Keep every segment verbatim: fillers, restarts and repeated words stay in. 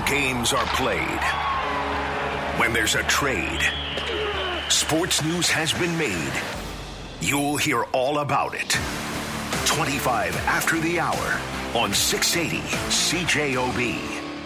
games are played, when there's a trade, sports news has been made, you'll hear all about it. twenty-five after the hour on six eighty C J O B.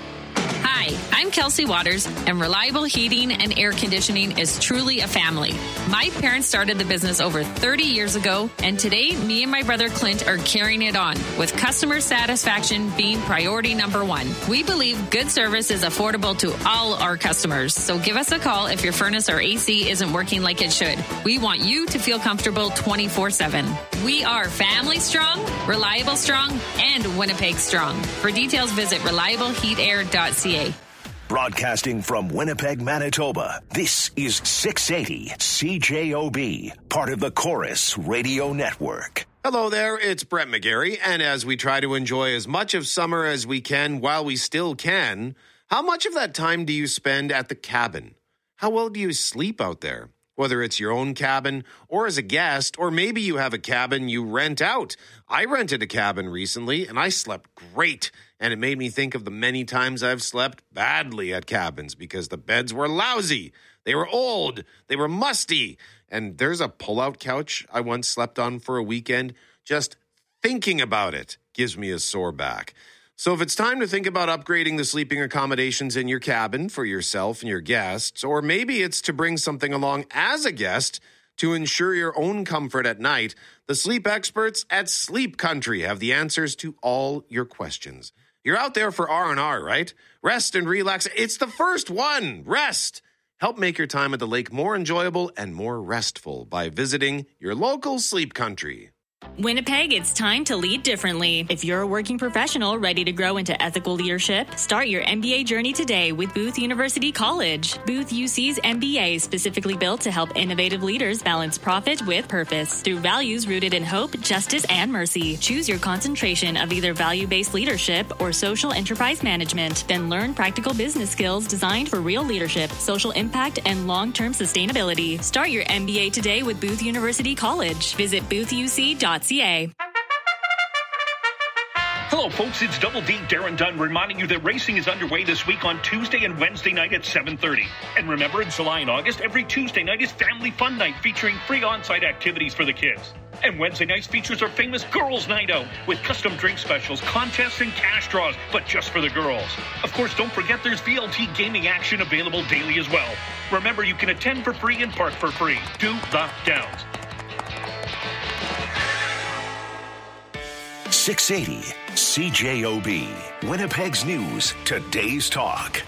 Hi, I'm Kelsey Waters, and Reliable Heating and Air Conditioning is truly a family. My parents started the business over thirty years ago, and today, me and my brother Clint are carrying it on, with customer satisfaction being priority number one. We believe good service is affordable to all our customers, so give us a call if your furnace or A C isn't working like it should. We want you to feel comfortable twenty-four seven. We are family strong, reliable strong, and Winnipeg strong. For details, visit reliable heat air dot c a. Broadcasting from Winnipeg, Manitoba, this is six eighty C J O B, part of the Chorus Radio Network. Hello there, it's Brett McGarry, and as we try to enjoy as much of summer as we can while we still can, how much of that time do you spend at the cabin? How well do you sleep out there? Whether it's your own cabin or as a guest, or maybe you have a cabin you rent out. I rented a cabin recently, and I slept great. And it made me think of the many times I've slept badly at cabins because the beds were lousy. They were old. They were musty. And there's a pull-out couch I once slept on for a weekend. Just thinking about it gives me a sore back. So if it's time to think about upgrading the sleeping accommodations in your cabin for yourself and your guests, or maybe it's to bring something along as a guest to ensure your own comfort at night, the sleep experts at Sleep Country have the answers to all your questions. You're out there for R and R, right? Rest and relax. It's the first one. Rest. Help make your time at the lake more enjoyable and more restful by visiting your local Sleep Country. Winnipeg, it's time to lead differently. If you're a working professional ready to grow into ethical leadership, start your M B A journey today with Booth University College. Booth U C's M B A is specifically built to help innovative leaders balance profit with purpose through values rooted in hope, justice, and mercy. Choose your concentration of either value-based leadership or social enterprise management. Then learn practical business skills designed for real leadership, social impact, and long-term sustainability. Start your M B A today with Booth University College. Visit booth u c dot c a. Hello, folks. It's Double D Darren Dunn reminding you that racing is underway this week on Tuesday and Wednesday night at seven thirty. And remember, in July and August, every Tuesday night is Family Fun Night featuring free on-site activities for the kids. And Wednesday nights features our famous Girls Night Out with custom drink specials, contests, and cash draws, but just for the girls. Of course, don't forget there's V L T gaming action available daily as well. Remember, you can attend for free and park for free. Do the Downs. six eighty C J O B, Winnipeg's news, today's talk.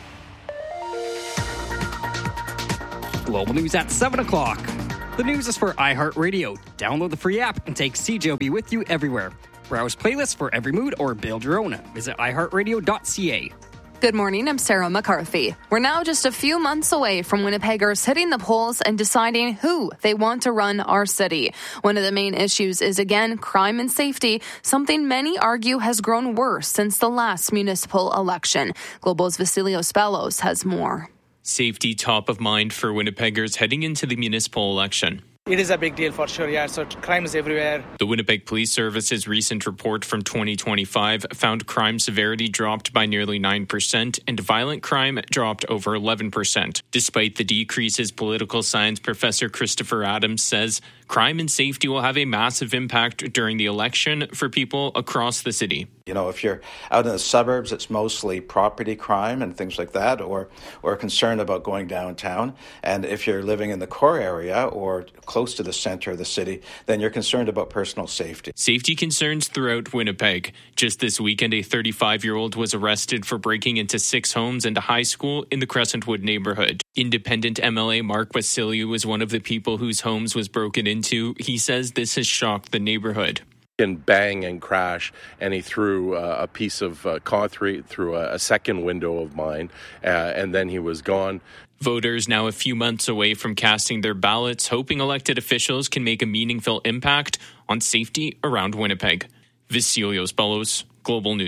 Global news at seven o'clock. The news is for iHeartRadio. Download the free app and take C J O B with you everywhere. Browse playlists for every mood or build your own. Visit i heart radio dot c a. Good morning, I'm Sarah McCarthy. We're now just a few months away from Winnipeggers hitting the polls and deciding who they want to run our city. One of the main issues is, again, crime and safety, something many argue has grown worse since the last municipal election. Global's Vasilio Spellos has more. Safety top of mind for Winnipeggers heading into the municipal election. It is a big deal for sure, yeah. So crime is everywhere. The Winnipeg Police Service's recent report from twenty twenty-five found crime severity dropped by nearly nine percent and violent crime dropped over eleven percent. Despite the decreases, political science professor Christopher Adams says crime and safety will have a massive impact during the election for people across the city. You know, if you're out in the suburbs, it's mostly property crime and things like that, or or concerned about going downtown. And if you're living in the core area or close to the center of the city, then you're concerned about personal safety. Safety concerns throughout Winnipeg. Just this weekend, a thirty-five-year-old was arrested for breaking into six homes and a high school in the Crescentwood neighborhood. Independent M L A Mark Vasiliou was one of the people whose homes was broken into. He says this has shocked the neighborhood. And bang and crash, and he threw uh, a piece of uh, concrete through a, a second window of mine, uh, and then he was gone. Voters now a few months away from casting their ballots, hoping elected officials can make a meaningful impact on safety around Winnipeg. Vasilio Spellos, Global News.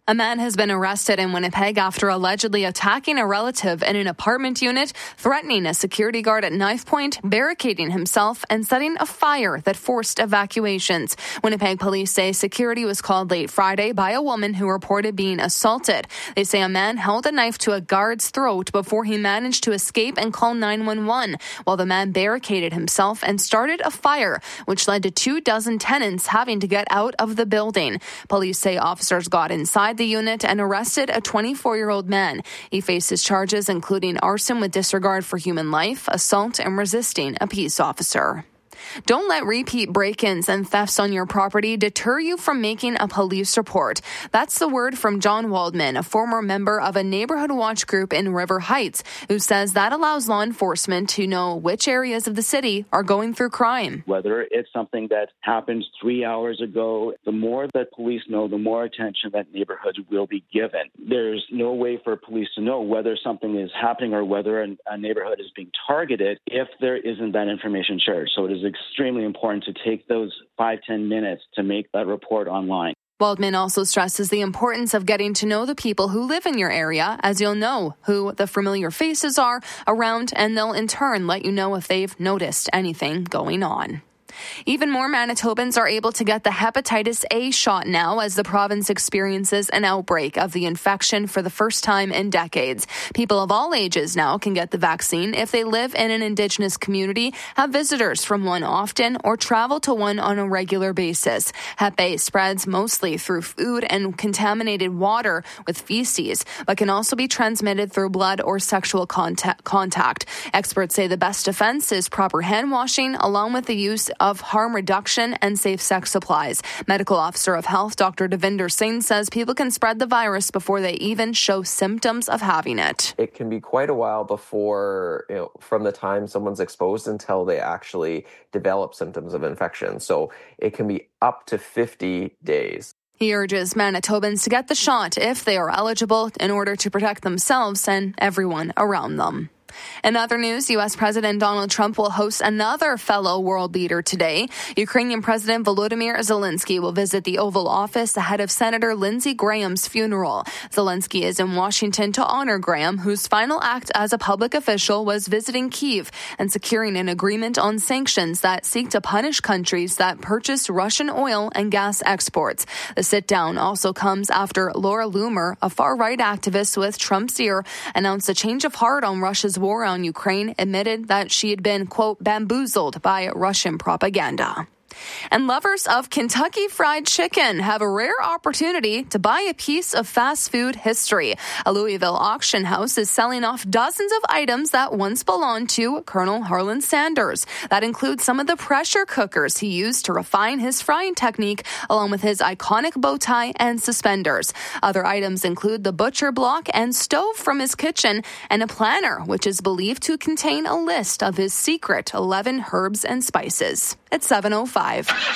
A man has been arrested in Winnipeg after allegedly attacking a relative in an apartment unit, threatening a security guard at knife point, barricading himself, and setting a fire that forced evacuations. Winnipeg police say security was called late Friday by a woman who reported being assaulted. They say a man held a knife to a guard's throat before he managed to escape and call nine one one, while the man barricaded himself and started a fire, which led to two dozen tenants having to get out of the building. Police say officers got inside the unit and arrested a twenty-four-year-old man. He faces charges including arson with disregard for human life, assault, and resisting a peace officer. Don't let repeat break-ins and thefts on your property deter you from making a police report. That's the word from John Waldman, a former member of a neighborhood watch group in River Heights, who says that allows law enforcement to know which areas of the city are going through crime. Whether it's something that happened three hours ago, the more that police know, the more attention that neighborhoods will be given. There's no way for police to know whether something is happening or whether a neighborhood is being targeted if there isn't that information shared. So it is extremely important to take those five, ten minutes to make that report online. Waldman also stresses the importance of getting to know the people who live in your area, as you'll know who the familiar faces are around, and they'll in turn let you know if they've noticed anything going on. Even more Manitobans are able to get the hepatitis A shot now as the province experiences an outbreak of the infection for the first time in decades. People of all ages now can get the vaccine if they live in an Indigenous community, have visitors from one often, or travel to one on a regular basis. Hep A spreads mostly through food and contaminated water with feces, but can also be transmitted through blood or sexual contact. Experts say the best defense is proper hand washing, along with the use of of harm reduction and safe sex supplies. Medical Officer of Health Doctor Devinder Singh says people can spread the virus before they even show symptoms of having it. It can be quite a while before, you know, from the time someone's exposed until they actually develop symptoms of infection. So it can be up to fifty days. He urges Manitobans to get the shot if they are eligible in order to protect themselves and everyone around them. In other news, U S President Donald Trump will host another fellow world leader today. Ukrainian President Volodymyr Zelensky will visit the Oval Office ahead of Senator Lindsey Graham's funeral. Zelensky is in Washington to honor Graham, whose final act as a public official was visiting Kyiv and securing an agreement on sanctions that seek to punish countries that purchase Russian oil and gas exports. The sit-down also comes after Laura Loomer, a far-right activist with Trump's ear, announced a change of heart on Russia's war on Ukraine, admitted that she had been, quote, bamboozled by Russian propaganda. And lovers of Kentucky Fried Chicken have a rare opportunity to buy a piece of fast food history. A Louisville auction house is selling off dozens of items that once belonged to Colonel Harlan Sanders. That includes some of the pressure cookers he used to refine his frying technique, along with his iconic bow tie and suspenders. Other items include the butcher block and stove from his kitchen, and a planner, which is believed to contain a list of his secret eleven herbs and spices. It's seven oh five.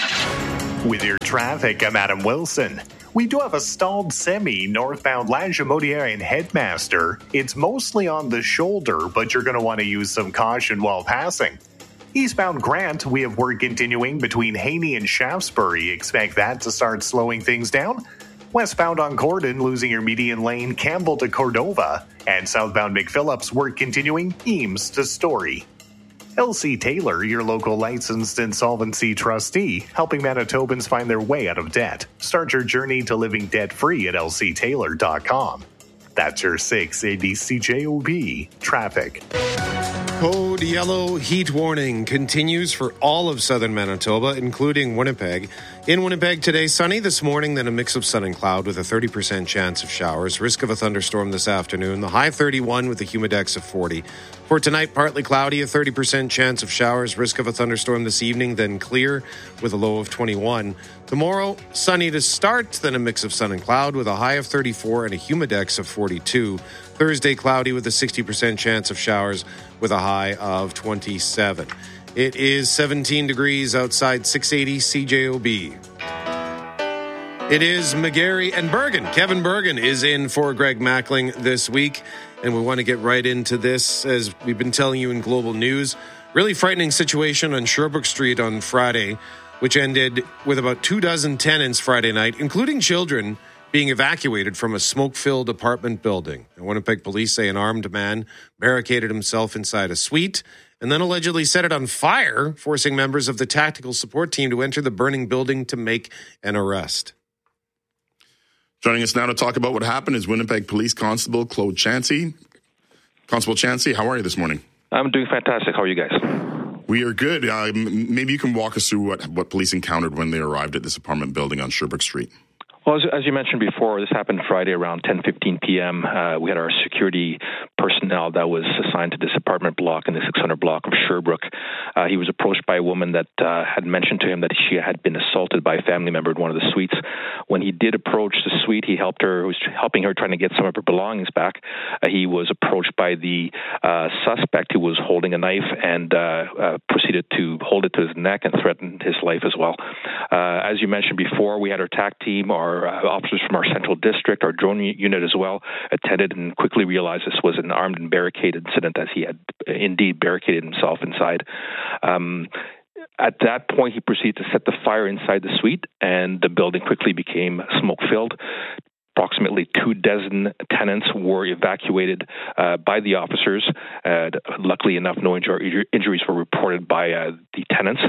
With your traffic, I'm Adam Wilson. We do have a stalled semi northbound La Jamodiere and Headmaster. It's mostly on the shoulder, but you're going to want to use some caution while passing. Eastbound Grant, we have work continuing between Haney and Shaftesbury. Expect that to start slowing things down. Westbound on Gordon, losing your median lane, Campbell to Cordova. And southbound McPhillips, work continuing, Eames to Story. L C Taylor, your local licensed insolvency trustee, helping Manitobans find their way out of debt. Start your journey to living debt-free at L C Taylor dot com. That's your six eighty C J O B traffic. Code yellow heat warning continues for all of southern Manitoba, including Winnipeg. In Winnipeg today, sunny this morning, then a mix of sun and cloud with a thirty percent chance of showers. Risk of a thunderstorm this afternoon. The high thirty-one with a humidex of forty. For tonight, partly cloudy, a thirty percent chance of showers. Risk of a thunderstorm this evening, then clear with a low of twenty-one. Tomorrow, sunny to start, then a mix of sun and cloud with a high of thirty-four and a humidex of forty-two. Thursday, cloudy with a sixty percent chance of showers with a high of twenty-seven. It is seventeen degrees outside, six eighty C J O B. It is McGarry and Bergen. Kevin Bergen is in for Greg Mackling this week, and we want to get right into this. As we've been telling you in Global News, really frightening situation on Sherbrooke Street on Friday, which ended with about two dozen tenants Friday night, including children, being evacuated from a smoke-filled apartment building. And Winnipeg police say an armed man barricaded himself inside a suite and then allegedly set it on fire, forcing members of the tactical support team to enter the burning building to make an arrest. Joining us now to talk about what happened is Winnipeg Police Constable Claude Chancey. Constable Chancey, how are you this morning? I'm doing fantastic. How are you guys? We are good. Uh, maybe you can walk us through what, what police encountered when they arrived at this apartment building on Sherbrooke Street. Well, as, as you mentioned before, this happened Friday around ten fifteen p.m. Uh, we had our security personnel that was assigned to this apartment block in the six hundred block of Sherbrooke. Uh, he was approached by a woman that uh, had mentioned to him that she had been assaulted by a family member in one of the suites. When he did approach the suite, he helped her, was helping her trying to get some of her belongings back. Uh, he was approached by the uh, suspect who was holding a knife and uh, uh, proceeded to hold it to his neck and threatened his life as well. Uh, as you mentioned before, we had our T A C team, our uh, officers from our central district, our drone unit as well, attended and quickly realized this was an armed and barricaded incident, as he had indeed barricaded himself inside. Um, At that point, he proceeded to set the fire inside the suite, and the building quickly became smoke-filled. Approximately two dozen tenants were evacuated uh, by the officers. Uh, luckily enough, no injur- injuries were reported by uh, the tenants.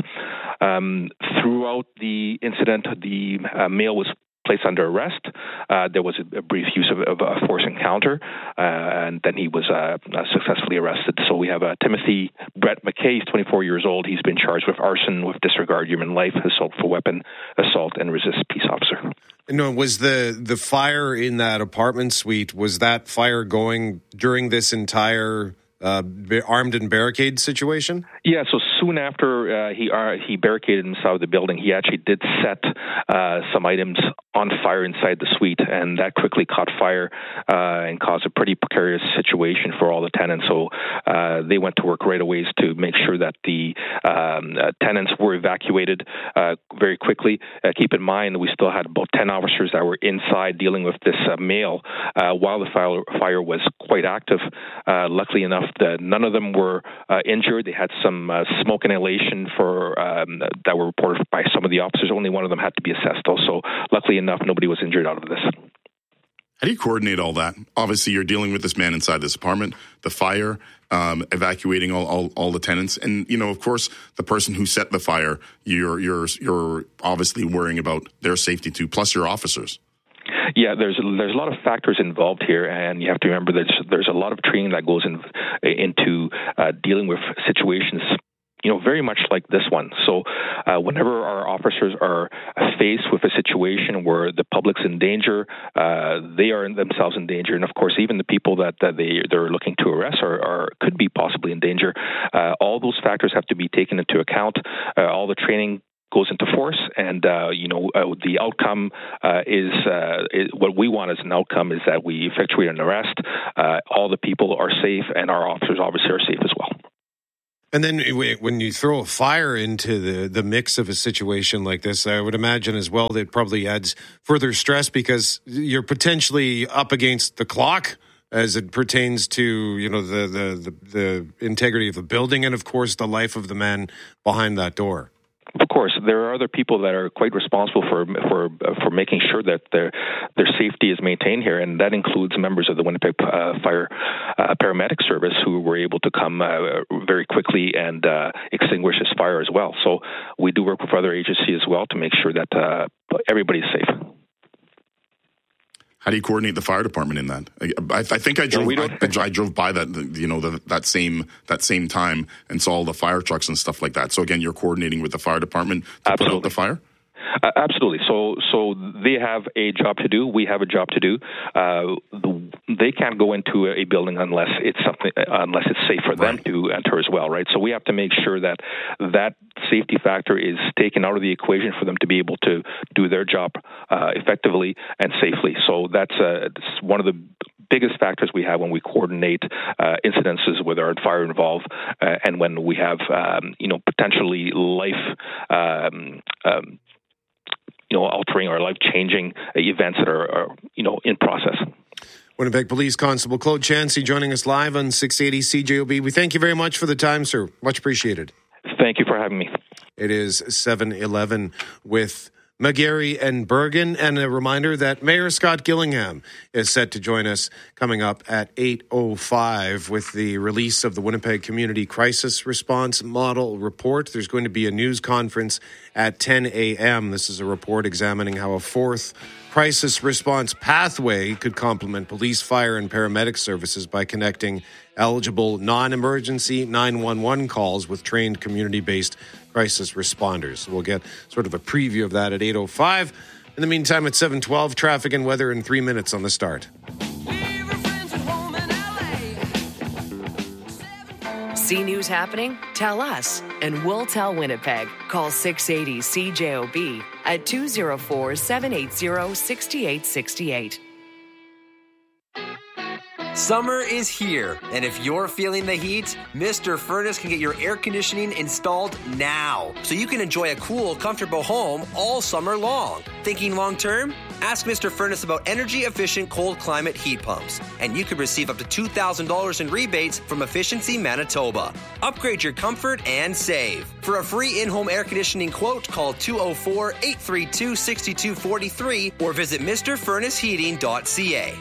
Um, throughout the incident, the uh, male was placed under arrest. Uh, there was a, a brief use of, of a force encounter, uh, and then he was uh, successfully arrested. So we have uh, Timothy Brett McKay. He's twenty-four years old. He's been charged with arson, with disregard human life, assault for weapon, assault, and resist peace officer. No, was the the fire in that apartment suite, was that fire going during this entire uh, armed and barricade situation? Yeah, so soon after uh, he uh, he barricaded himself in the building, he actually did set uh, some items on fire inside the suite, and that quickly caught fire uh, and caused a pretty precarious situation for all the tenants. So uh, they went to work right away to make sure that the um, uh, tenants were evacuated uh, very quickly. Uh, keep in mind, we still had about ten officers that were inside dealing with this uh, male uh, while the fire, fire was quite active. Uh, luckily enough, the, none of them were uh, injured. They had some uh, smoke inhalation for um, that were reported by some of the officers. Only one of them had to be assessed, though. So luckily enough, nobody was injured out of this. How do you coordinate all that? Obviously, you're dealing with this man inside this apartment, the fire, um, evacuating all, all, all the tenants, and you know, of course, the person who set the fire. You're you're you're obviously worrying about their safety too, plus your officers. Yeah, there's there's a lot of factors involved here, and you have to remember there's there's a lot of training that goes in, into uh, dealing with situations, you know, very much like this one. So uh, whenever our officers are faced with a situation where the public's in danger, uh, they are themselves in danger. And of course, even the people that, that they, they're looking to arrest are, are could be possibly in danger. Uh, all those factors have to be taken into account. Uh, all the training goes into force, and uh, you know uh, the outcome uh, is, uh, is what we want as an outcome is that we effectuate an arrest. Uh, all the people are safe, and our officers obviously are safe as well. And then when you throw a fire into the, the mix of a situation like this, I would imagine as well that probably adds further stress because you're potentially up against the clock as it pertains to, you know, the, the, the, the integrity of the building and, of course, the life of the man behind that door. Of course, there are other people that are quite responsible for for for making sure that their their safety is maintained here, and that includes members of the Winnipeg uh, Fire uh, Paramedic Service who were able to come uh, very quickly and uh, extinguish this fire as well. So we do work with other agencies as well to make sure that uh, everybody's safe. How do you coordinate the fire department in that? I, I think I drove. Yeah, I, I drove by that, you know, the, that same that same time and saw all the fire trucks and stuff like that. So again, you're coordinating with the fire department to Absolutely. put out the fire. Uh, absolutely. So, so they have a job to do. We have a job to do. Uh, the, they can't go into a building unless it's something, uh, unless it's safe for them right. to enter as well, right? So we have to make sure that that safety factor is taken out of the equation for them to be able to do their job uh, effectively and safely. So that's, uh, that's one of the biggest factors we have when we coordinate uh, incidences where there are fire involved, uh, and when we have, um, you know, potentially life. Um, um, you know, altering or life-changing events that are, are, you know, in process. Winnipeg Police Constable Claude Chancey joining us live on six eighty C J O B. We thank you very much for the time, sir. Much appreciated. Thank you for having me. It is seven eleven with McGarry and Bergen. And a reminder that Mayor Scott Gillingham is set to join us coming up at eight oh five with the release of the Winnipeg Community Crisis Response Model Report. There's going to be a news conference at ten a.m. This is a report examining how a fourth crisis response pathway could complement police, fire, and paramedic services by connecting eligible non-emergency nine one one calls with trained community-based crisis responders. We'll get sort of a preview of that at eight oh five. In the meantime, at seven twelve, traffic and weather in three minutes on the start. See news happening? Tell us, and we'll tell Winnipeg. Call six eighty C J O B at two oh four, seven eight zero, six eight six eight. Summer is here, and if you're feeling the heat, Mister Furnace can get your air conditioning installed now, so you can enjoy a cool, comfortable home all summer long. Thinking long term? Ask Mister Furnace about energy-efficient cold climate heat pumps, and you could receive up to two thousand dollars in rebates from Efficiency Manitoba. Upgrade your comfort and save. For a free in-home air conditioning quote, call two oh four, eight three two, six two four three or visit Mr Furnace Heating dot C A.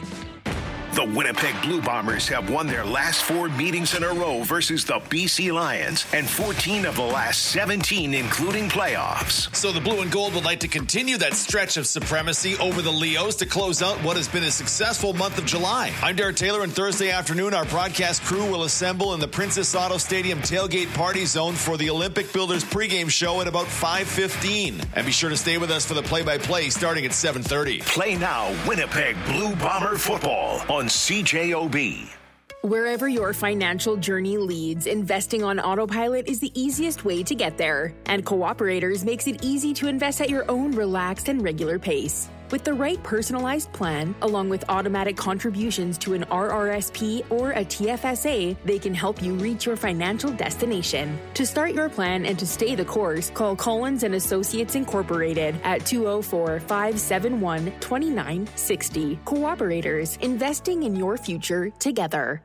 The Winnipeg Blue Bombers have won their last four meetings in a row versus the B C Lions and fourteen of the last seventeen, including playoffs. So the Blue and Gold would like to continue that stretch of supremacy over the Leos to close out what has been a successful month of July. I'm Derek Taylor, and Thursday afternoon, our broadcast crew will assemble in the Princess Auto Stadium tailgate party zone for the Olympic Builders pregame show at about five fifteen. And be sure to stay with us for the play-by-play starting at seven thirty. Play now Winnipeg Blue Bomber football on C J O B. Wherever your financial journey leads, investing on autopilot is the easiest way to get there. And Cooperators makes it easy to invest at your own relaxed and regular pace. With the right personalized plan, along with automatic contributions to an R R S P or a T F S A, they can help you reach your financial destination. To start your plan and to stay the course, call Collins and Associates Incorporated at two oh four, five seven one, two nine six oh. Cooperators, investing in your future together.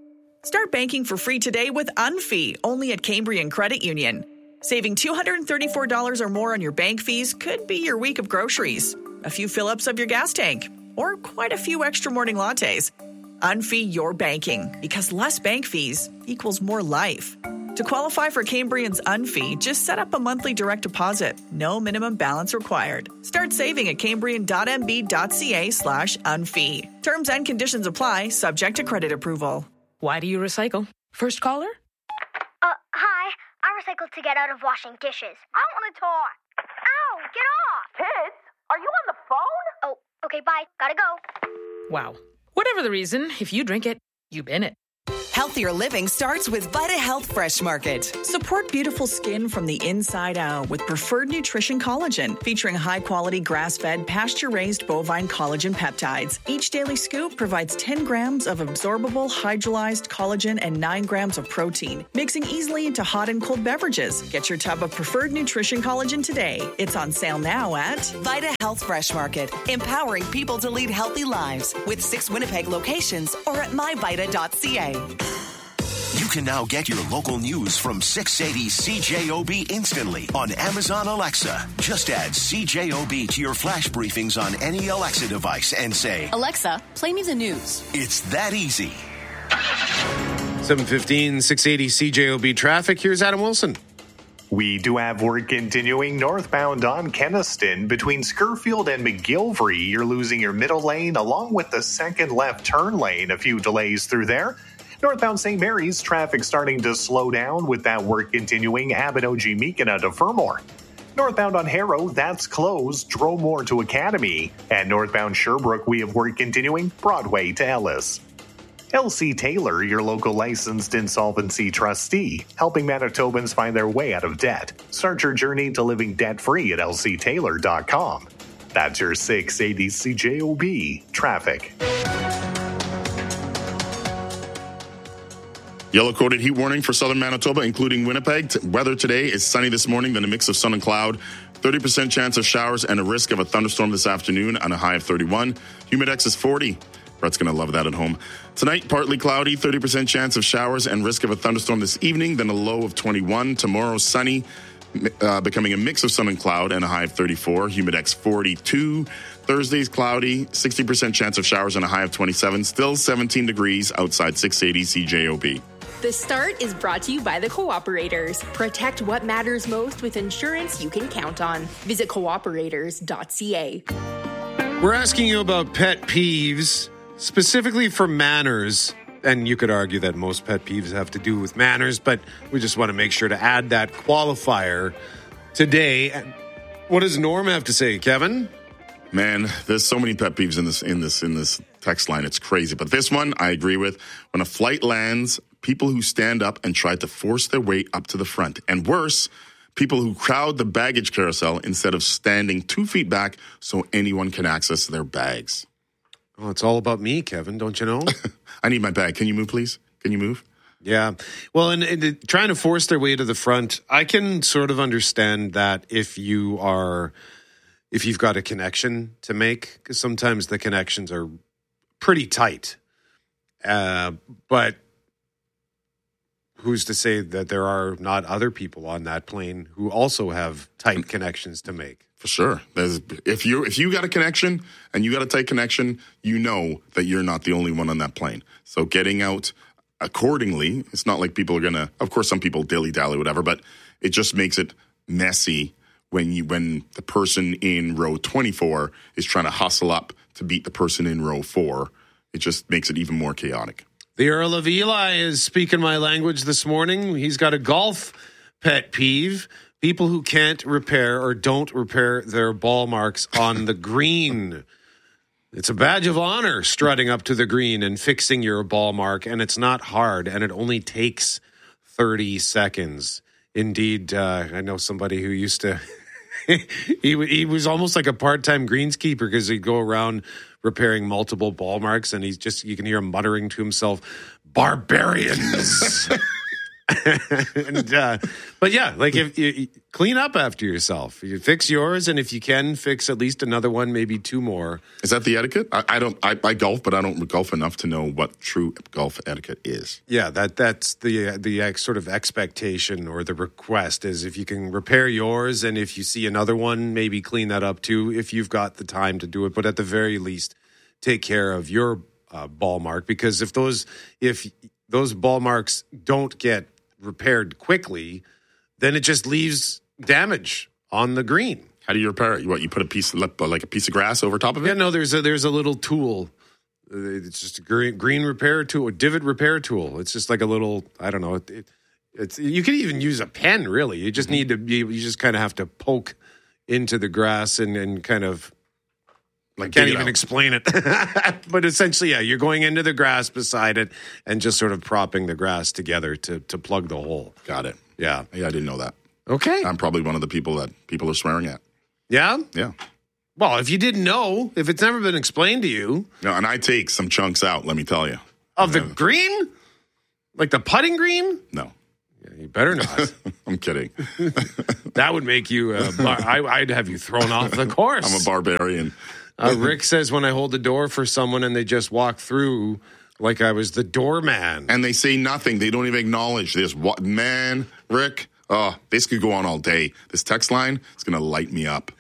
Start banking for free today with Unfee, only at Cambrian Credit Union. Saving two hundred thirty-four dollars or more on your bank fees could be your week of groceries, a few fill-ups of your gas tank, or quite a few extra morning lattes. Unfee your banking, because less bank fees equals more life. To qualify for Cambrian's Unfee, just set up a monthly direct deposit. No minimum balance required. Start saving at cambrian.mb.ca slash unfee. Terms and conditions apply, subject to credit approval. Why do you recycle? First caller? Uh, hi. I recycle to get out of washing dishes. I want to talk. Ow, get off. Kids, are you on the phone? Oh, okay, bye. Gotta go. Wow. Whatever the reason, if you drink it, you bin it. Healthier living starts with Vita Health Fresh Market. Support beautiful skin from the inside out with Preferred Nutrition Collagen, featuring high-quality grass-fed, pasture-raised bovine collagen peptides. Each daily scoop provides ten grams of absorbable hydrolyzed collagen and nine grams of protein, mixing easily into hot and cold beverages. Get your tub of Preferred Nutrition Collagen today. It's on sale now at Vita Health Fresh Market, empowering people to lead healthy lives with six Winnipeg locations or at my vita dot c a. You can now get your local news from six eighty C J O B instantly on Amazon Alexa. Just add C J O B to your flash briefings on any Alexa device and say, Alexa, play me the news. It's that easy. seven fifteen, six eighty C J O B traffic. Here's Adam Wilson. We do have work continuing northbound on Kenaston between Scurfield and McGilvery. You're losing your middle lane along with the second left turn lane. A few delays through there. Northbound Saint Mary's, traffic starting to slow down with that work continuing Abinogi-Meekina to Fermor. Northbound on Harrow, that's closed, Dromore to Academy. And northbound Sherbrooke, we have work continuing Broadway to Ellis. L C Taylor, your local licensed insolvency trustee, helping Manitobans find their way out of debt. Start your journey to living debt-free at l c taylor dot com. That's your six eighty C J O B traffic. Yellow coated heat warning for southern Manitoba, including Winnipeg. T- weather today is sunny this morning, then a mix of sun and cloud. thirty percent chance of showers and a risk of a thunderstorm this afternoon on a high of thirty-one. Humidex is forty. Brett's going to love that at home. Tonight, partly cloudy, thirty percent chance of showers and risk of a thunderstorm this evening, then a low of twenty-one. Tomorrow, sunny, uh, becoming a mix of sun and cloud and a high of thirty-four. Humidex forty-two. Thursday's cloudy, sixty percent chance of showers and a high of twenty-seven. Still seventeen degrees outside six eighty C J O B. The Start is brought to you by the Cooperators. Protect what matters most with insurance you can count on. Visit cooperators dot c a. We're asking you about pet peeves, specifically for manners. And you could argue that most pet peeves have to do with manners, but we just want to make sure to add that qualifier today. What does Norm have to say, Kevin? Man, there's so many pet peeves in this in this in this text line. It's crazy. But this one I agree with. When a flight lands, people who stand up and try to force their way up to the front. And worse, people who crowd the baggage carousel instead of standing two feet back so anyone can access their bags. Oh, it's all about me, Kevin, don't you know? I need my bag. Can you move, please? Can you move? Yeah. Well, and, and trying to force their way to the front, I can sort of understand that if you are, if you've got a connection to make, because sometimes the connections are pretty tight. Uh, but who's to say that there are not other people on that plane who also have tight connections to make? For sure. There's, if you if you got a connection and you got a tight connection, you know that you're not the only one on that plane. So getting out accordingly, it's not like people are going to, of course, some people dilly-dally, whatever, but it just makes it messy when you when the person in row twenty-four is trying to hustle up to beat the person in row four. It just makes it even more chaotic. The Earl of Eli is speaking my language this morning. He's got a golf pet peeve. People who can't repair or don't repair their ball marks on the green. It's a badge of honor strutting up to the green and fixing your ball mark, and it's not hard, and it only takes thirty seconds. Indeed, uh, I know somebody who used to, he, he was almost like a part-time greenskeeper because he'd go around repairing multiple ball marks, and he's just, you can hear him muttering to himself, barbarians. and, uh, but yeah, like if you, you clean up after yourself, you fix yours, and if you can fix at least another one, maybe two more. Is that the etiquette? I, I don't. I, I golf, but I don't golf enough to know what true golf etiquette is. Yeah, that that's the the ex, sort of expectation or the request is if you can repair yours, and if you see another one, maybe clean that up too if you've got the time to do it. But at the very least, take care of your uh, ball mark, because if those if those ball marks don't get repaired quickly, then it just leaves damage on the green. How do you repair it? What, you put a piece of, like a piece of grass over top of it? Yeah, no, there's a there's a little tool. It's just a green, green repair tool, a divot repair tool. It's just like a little, I don't know. It, it, it's you can even use a pen, really. You just mm-hmm. need to be, you just kind of have to poke into the grass and, and kind of, I can't even out. explain it. But essentially, yeah, you're going into the grass beside it and just sort of propping the grass together to to plug the hole. Got it. Yeah. Yeah, I didn't know that. Okay. I'm probably one of the people that people are swearing at. Yeah? Yeah. Well, if you didn't know, if it's never been explained to you. No, and I take some chunks out, let me tell you. Of the green? Like the putting green? No. Yeah, you better not. I'm kidding. That would make you, uh, bar- I, I'd have you thrown off the course. I'm a barbarian. Uh, Rick says when I hold the door for someone and they just walk through like I was the doorman. And they say nothing. They don't even acknowledge this. What, man, Rick, oh, this could go on all day. This text line is going to light me up.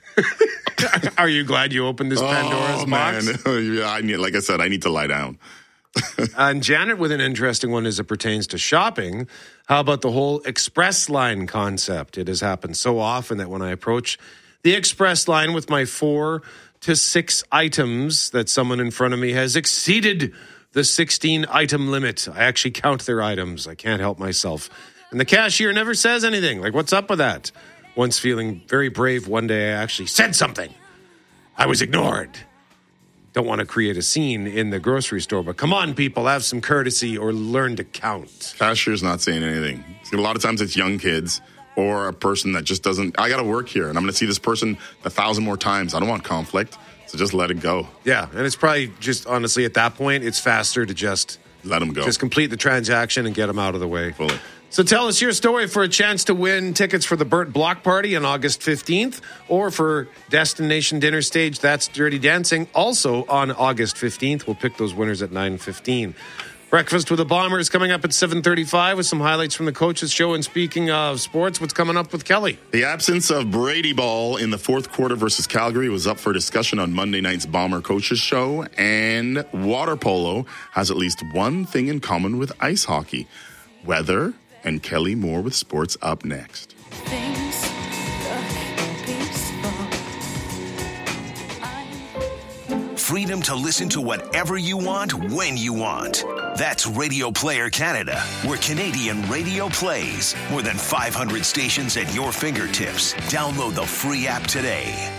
Are you glad you opened this Pandora's oh, box? Man. yeah, I need, like I said, I need to lie down. And Janet with an interesting one as it pertains to shopping. How about the whole express line concept? It has happened so often that when I approach the express line with my four to six items that someone in front of me has exceeded the sixteen item limit. I actually count their items. I can't help myself. And the cashier never says anything. Like, what's up with that? Once feeling very brave, one day I actually said something. I was ignored. Don't want to create a scene in the grocery store, but come on, people, have some courtesy or learn to count. Cashier's not saying anything. See, a lot of times it's young kids or a person that just doesn't, I got to work here, and I'm going to see this person a thousand more times. I don't want conflict, so just let it go. Yeah, and it's probably just, honestly, at that point, it's faster to just let them go. Just complete the transaction and get them out of the way. Fully. So tell us your story for a chance to win tickets for the Burt Block Party on August fifteenth, or for Destination Dinner Stage, That's Dirty Dancing, also on August fifteenth. We'll pick those winners at nine fifteen. Breakfast with the Bombers coming up at seven thirty-five with some highlights from the coaches show. And speaking of sports, what's coming up with Kelly? The absence of Brady Ball in the fourth quarter versus Calgary was up for discussion on Monday night's Bomber coaches show. And water polo has at least one thing in common with ice hockey: weather. And Kelly Moore with sports up next. Freedom to listen to whatever you want, when you want. That's Radio Player Canada, where Canadian radio plays. More than five hundred stations at your fingertips. Download the free app today.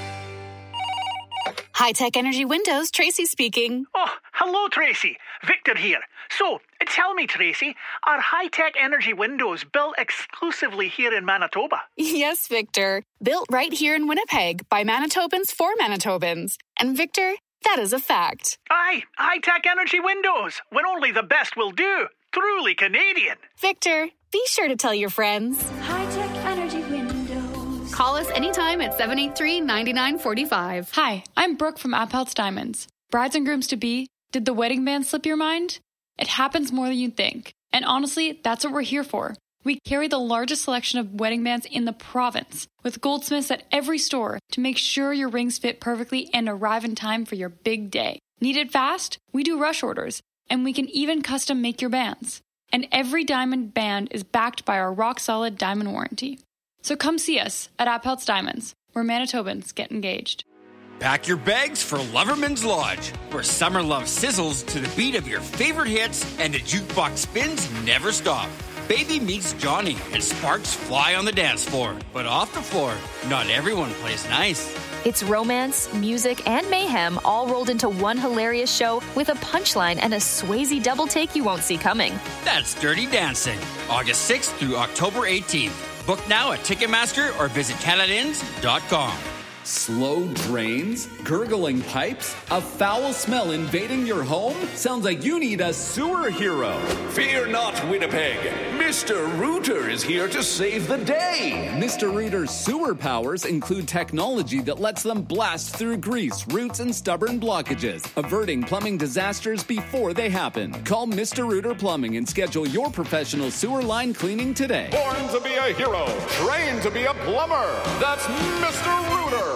High-Tech Energy Windows, Tracy speaking. Oh, hello, Tracy. Victor here. So, tell me, Tracy, are High-Tech Energy Windows built exclusively here in Manitoba? Yes, Victor. Built right here in Winnipeg by Manitobans for Manitobans. And Victor, that is a fact. Aye, High-Tech Energy Windows, when only the best will do. Truly Canadian. Victor, be sure to tell your friends. High-Tech Energy Windows. Call us anytime at seven eight three, nine nine four five. Hi, I'm Brooke from Appelt's Diamonds. Brides and grooms to be, did the wedding band slip your mind? It happens more than you'd think. And honestly, that's what we're here for. We carry the largest selection of wedding bands in the province, with goldsmiths at every store to make sure your rings fit perfectly and arrive in time for your big day. Need it fast? We do rush orders, and we can even custom make your bands. And every diamond band is backed by our rock-solid diamond warranty. So come see us at Appelt's Diamonds, where Manitobans get engaged. Pack your bags for Loverman's Lodge, where summer love sizzles to the beat of your favorite hits and the jukebox spins never stop. Baby meets Johnny and sparks fly on the dance floor. But off the floor, not everyone plays nice. It's romance, music, and mayhem all rolled into one hilarious show with a punchline and a Swayze double take you won't see coming. That's Dirty Dancing, August sixth through October eighteenth. Book now at Ticketmaster or visit Canada Inns dot com. Slow drains? Gurgling pipes? A foul smell invading your home? Sounds like you need a sewer hero. Fear not, Winnipeg. Mister Rooter is here to save the day. Mister Rooter's sewer powers include technology that lets them blast through grease, roots, and stubborn blockages, averting plumbing disasters before they happen. Call Mister Rooter Plumbing and schedule your professional sewer line cleaning today. Born to be a hero, trained to be a plumber. That's Mister Rooter.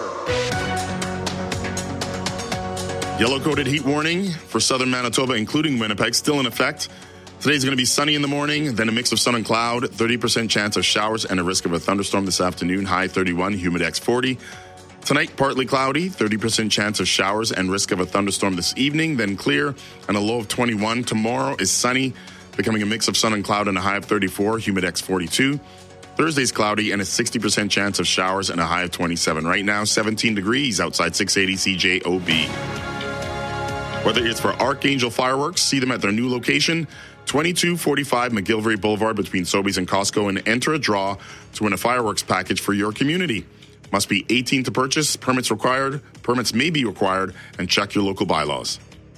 Yellow-coated heat warning for southern Manitoba, including Winnipeg, still in effect. Today's going to be sunny in the morning, then a mix of sun and cloud, thirty percent chance of showers and a risk of a thunderstorm this afternoon, high thirty-one, humidex forty. Tonight, partly cloudy, thirty percent chance of showers and risk of a thunderstorm this evening, then clear and a low of twenty-one. Tomorrow is sunny, becoming a mix of sun and cloud and a high of thirty-four, humidex forty-two. Thursday's cloudy and a sixty percent chance of showers and a high of twenty-seven. Right now, seventeen degrees outside six eighty C J O B. Whether it's for Archangel Fireworks, see them at their new location, twenty-two forty-five McGillivray Boulevard between Sobeys and Costco, and enter a draw to win a fireworks package for your community. Must be eighteen to purchase, permits required, permits may be required, and check your local bylaws.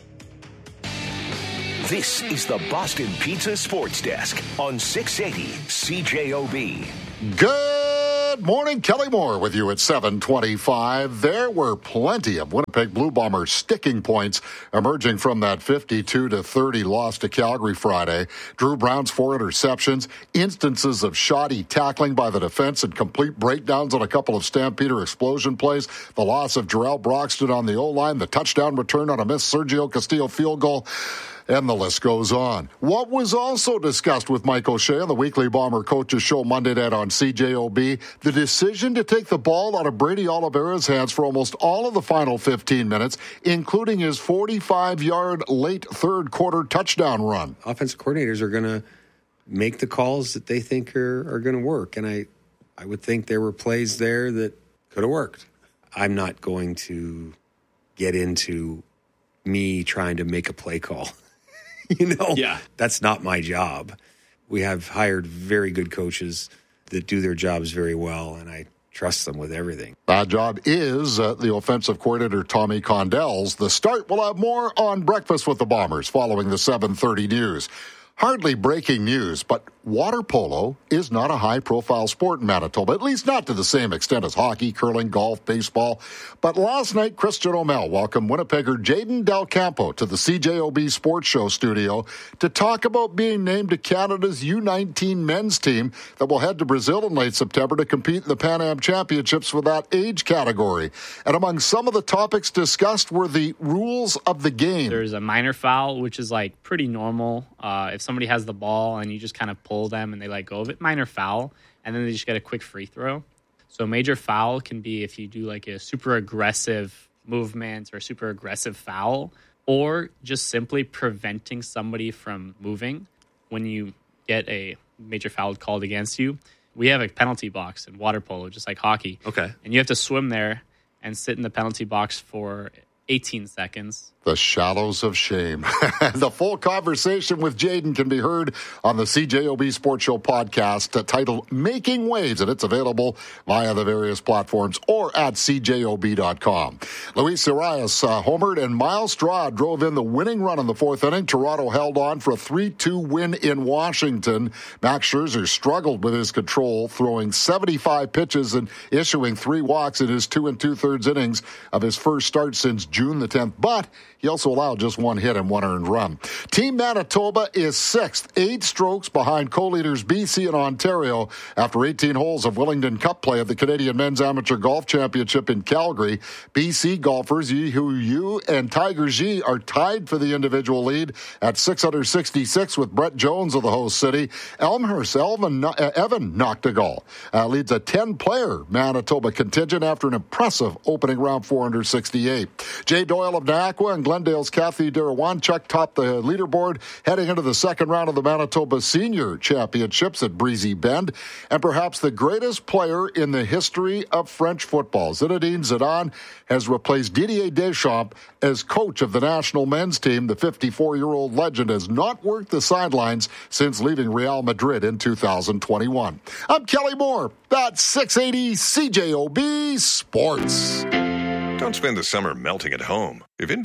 This is the Boston Pizza Sports Desk on six eighty C J O B. Good morning, Kelly Moore with you at seven twenty-five. There were plenty of Winnipeg Blue Bombers sticking points emerging from that fifty-two to thirty loss to Calgary Friday. Drew Brown's four interceptions, instances of shoddy tackling by the defense, and complete breakdowns on a couple of Stampeder explosion plays. The loss of Jarrell Broxton on the O-line, the touchdown return on a missed Sergio Castillo field goal. And the list goes on. What was also discussed with Mike O'Shea on the Weekly Bomber Coaches Show Monday night on C J O B, the decision to take the ball out of Brady Oliveira's hands for almost all of the final fifteen minutes, including his forty-five-yard late third quarter touchdown run. Offensive coordinators are going to make the calls that they think are, are going to work, and I, I would think there were plays there that could have worked. I'm not going to get into me trying to make a play call. You know, yeah. That's not my job. We have hired very good coaches that do their jobs very well, and I trust them with everything. That job is uh, the offensive coordinator, Tommy Condell's. The Start will have more on Breakfast with the Bombers following the seven thirty news. Hardly breaking news, but water polo is not a high-profile sport in Manitoba, at least not to the same extent as hockey, curling, golf, baseball. But last night, Christian O'Mell welcomed Winnipegger Jayden Del Campo to the C J O B Sports Show studio to talk about being named to Canada's U nineteen men's team that will head to Brazil in late September to compete in the Pan Am Championships for that age category. And among some of the topics discussed were the rules of the game. There's a minor foul, which is like pretty normal. Uh, if somebody has the ball and you just kind of pull them and they let go of it, minor foul, and then they just get a quick free throw. So major foul can be if you do like a super aggressive movement or super aggressive foul, or just simply preventing somebody from moving when you get a major foul called against you. We have a penalty box in water polo, just like hockey. Okay. And you have to swim there and sit in the penalty box for eighteen seconds. The shallows of shame. The full conversation with Jayden can be heard on the C J O B Sports Show podcast uh, titled Making Waves, and it's available via the various platforms or at C J O B dot com. Luis Arias uh, homered, and Miles Straw drove in the winning run in the fourth inning. Toronto held on for a three two win in Washington. Max Scherzer struggled with his control, throwing seventy-five pitches and issuing three walks in his two and two-thirds innings of his first start since June the tenth. But he also allowed just one hit and one earned run. Team Manitoba is sixth, eight strokes behind co-leaders B C and Ontario after eighteen holes of Willingdon Cup play at the Canadian Men's Amateur Golf Championship in Calgary. B C golfers Yihu Yu and Tiger G are tied for the individual lead at six hundred sixty-six with Brett Jones of the host city. Elmhurst Elvin, uh, Evan Noctegal uh, leads a ten-player Manitoba contingent after an impressive opening round four hundred sixty-eight. Jay Doyle of Naaqua and Glendale's Kathy Darawanchuk topped the leaderboard heading into the second round of the Manitoba Senior Championships at Breezy Bend. And perhaps the greatest player in the history of French football, Zinedine Zidane, has replaced Didier Deschamps as coach of the national men's team. The fifty-four-year-old legend has not worked the sidelines since leaving Real Madrid in two thousand twenty-one. I'm Kelly Moore. That's six eighty C J O B Sports. Don't spend the summer melting at home. If indoor